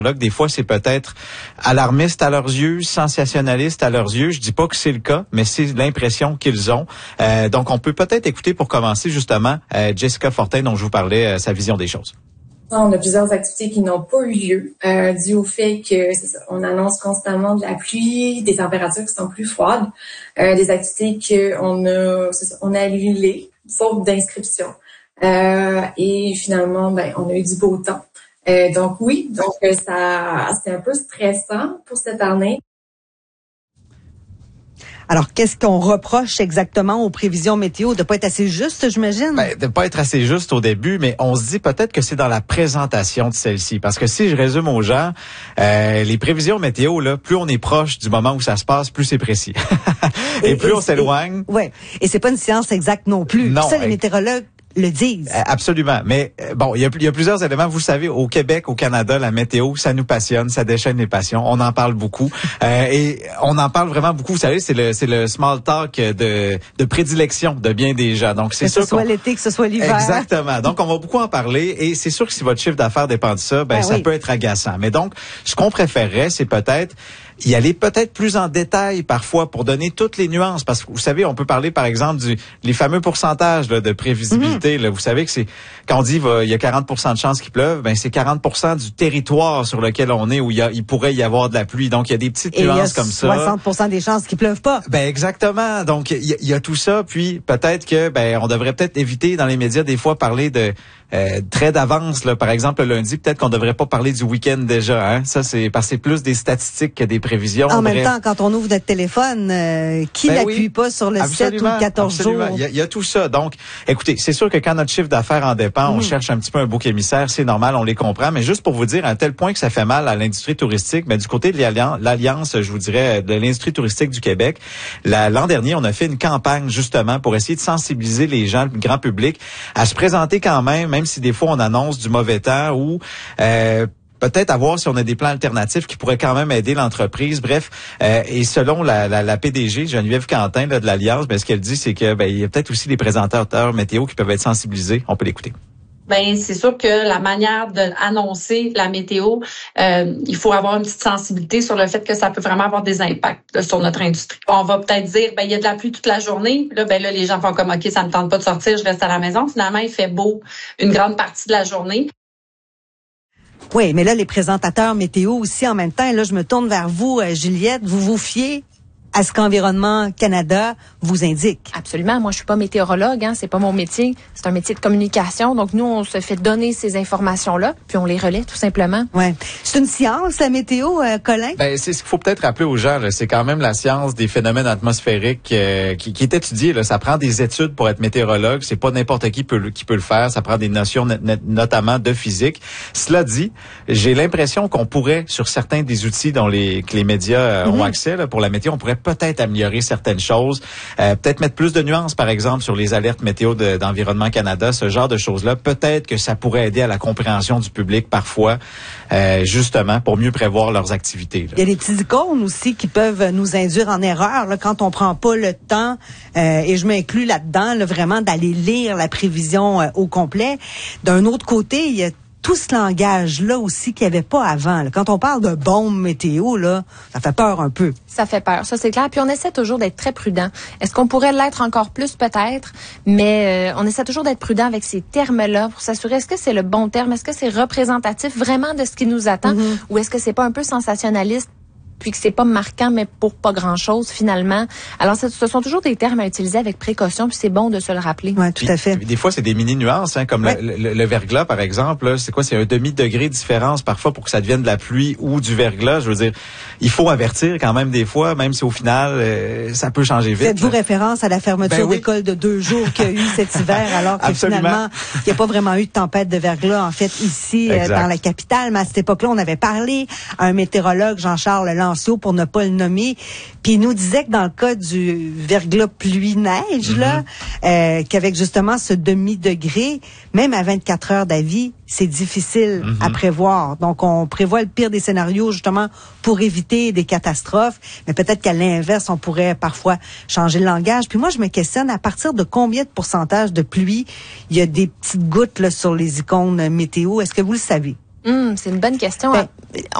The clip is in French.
Des fois, c'est peut-être alarmiste à leurs yeux, sensationnaliste à leurs yeux. Je dis pas que c'est le cas, mais c'est l'impression qu'ils ont. Donc, on peut peut-être écouter pour commencer justement Jessica Fortin, dont je vous parlais, sa vision des choses. On a plusieurs activités qui n'ont pas eu lieu, dû au fait que on annonce constamment de la pluie, des températures qui sont plus froides, des activités qu'on a annulées, faute d'inscription. Et finalement, on a eu du beau temps. Donc ça, c'est un peu stressant pour cette année. Alors, qu'est-ce qu'on reproche exactement aux prévisions météo? De pas être assez juste, j'imagine? De pas être assez juste au début, mais on se dit peut-être que c'est dans la présentation de celle-ci. Parce que si je résume aux gens, les prévisions météo, là, plus on est proche du moment où ça se passe, plus c'est précis. et plus on s'éloigne. Ouais. Et c'est pas une science exacte non plus. Non. Ça, les météorologues le disent. Absolument. Mais bon, il y a plusieurs éléments. Vous savez, au Québec, au Canada, la météo, ça nous passionne, ça déchaîne les passions. On en parle beaucoup. Et on en parle vraiment beaucoup. Vous savez, c'est le small talk de prédilection de bien des gens. Donc, c'est sûr que ce soit l'été, que ce soit l'hiver. Exactement. Donc, on va beaucoup en parler. Et c'est sûr que si votre chiffre d'affaires dépend de ça, ça peut être agaçant. Mais donc, ce qu'on préférerait, c'est peut-être y aller peut-être plus en détail parfois pour donner toutes les nuances. Parce que vous savez, on peut parler par exemple les fameux pourcentages là, de prévisibilité. Là. Vous savez que c'est quand on dit il y a 40% de chances qu'il pleuve, c'est 40% du territoire sur lequel on est où il pourrait y avoir de la pluie. Donc il y a des petites nuances comme ça. 60% des chances qu'il pleuve pas. Exactement. Donc il y a tout ça. Puis peut-être que on devrait peut-être éviter dans les médias des fois parler de très d'avance. Là, par exemple le lundi, peut-être qu'on devrait pas parler du week-end déjà. Hein? Ça c'est parce que c'est plus des statistiques que des prévisions. En même temps, quand on ouvre notre téléphone, qui n'appuie pas sur le 7 ou le 14 jours? Il y a tout ça. Donc, écoutez, c'est sûr que quand notre chiffre d'affaires en dépend, on cherche un petit peu un bouc émissaire, c'est normal, on les comprend. Mais juste pour vous dire, à tel point que ça fait mal à l'industrie touristique, mais du côté de l'Alliance, je vous dirais, de l'industrie touristique du Québec, l'an dernier, on a fait une campagne justement pour essayer de sensibiliser les gens, le grand public, à se présenter quand même si des fois on annonce du mauvais temps ou peut-être à voir si on a des plans alternatifs qui pourraient quand même aider l'entreprise. Bref, et selon la PDG, Geneviève Quentin là, de l'Alliance, ce qu'elle dit, c'est que il y a peut-être aussi les présentateurs météo qui peuvent être sensibilisés. On peut l'écouter. C'est sûr que la manière d'annoncer la météo, il faut avoir une petite sensibilité sur le fait que ça peut vraiment avoir des impacts là, sur notre industrie. On va peut-être dire, il y a de la pluie toute la journée. Là, les gens font comme, OK, ça me tente pas de sortir, je reste à la maison. Finalement, il fait beau une grande partie de la journée. Oui, mais là, les présentateurs météo aussi, en même temps, là, je me tourne vers vous, Juliette, vous vous fiez à ce qu'Environnement Canada vous indique. Absolument. Moi, je suis pas météorologue, c'est pas mon métier. C'est un métier de communication. Donc, nous, on se fait donner ces informations-là, puis on les relaie tout simplement. Ouais. C'est une science, la météo, Colin? C'est ce qu'il faut peut-être rappeler aux gens. Là, c'est quand même la science des phénomènes atmosphériques qui est étudiée. Là. Ça prend des études pour être météorologue. C'est pas n'importe qui peut le faire. Ça prend des notions notamment de physique. Cela dit, j'ai l'impression qu'on pourrait, sur certains des outils dont que les médias ont accès là, pour la météo, on pourrait peut-être améliorer certaines choses, peut-être mettre plus de nuances, par exemple, sur les alertes météo d'Environnement Canada, ce genre de choses-là. Peut-être que ça pourrait aider à la compréhension du public parfois, justement, pour mieux prévoir leurs activités. Là. Il y a des petites icônes aussi qui peuvent nous induire en erreur là, quand on prend pas le temps, et je m'inclus là-dedans, là, vraiment d'aller lire la prévision au complet. D'un autre côté, il y a tout ce langage-là aussi qu'il n'y avait pas avant. Là. Quand on parle de bombe météo, là, ça fait peur un peu. Ça fait peur, ça c'est clair. Puis on essaie toujours d'être très prudent. Est-ce qu'on pourrait l'être encore plus peut-être? Mais on essaie toujours d'être prudent avec ces termes-là pour s'assurer, est-ce que c'est le bon terme? Est-ce que c'est représentatif vraiment de ce qui nous attend? Ou est-ce que c'est pas un peu sensationnaliste? Puis que c'est pas marquant, mais pour pas grand-chose, finalement. Alors, ce sont toujours des termes à utiliser avec précaution, puis c'est bon de se le rappeler. Oui, tout à fait. Des fois, c'est des mini-nuances, comme le verglas, par exemple. Là, c'est quoi? C'est un demi-degré de différence, parfois, pour que ça devienne de la pluie ou du verglas. Je veux dire, il faut avertir quand même des fois, même si au final, ça peut changer vite. Faites-vous référence à la fermeture d'école de 2 jours qu'il y a eu cet hiver, alors que finalement, il n'y a pas vraiment eu de tempête de verglas, en fait, ici, dans la capitale. Mais à cette époque-là, on avait parlé à un météorologue, Jean-Charles Lanceau, pour ne pas le nommer, puis il nous disait que dans le cas du verglas pluie-neige, là, qu'avec justement ce demi-degré, même à 24 heures d'avis, c'est difficile à prévoir. Donc, on prévoit le pire des scénarios, justement, pour éviter des catastrophes, mais peut-être qu'à l'inverse, on pourrait parfois changer le langage. Puis moi, je me questionne, à partir de combien de pourcentage de pluie il y a des petites gouttes là, sur les icônes météo? Est-ce que vous le savez? C'est une bonne question.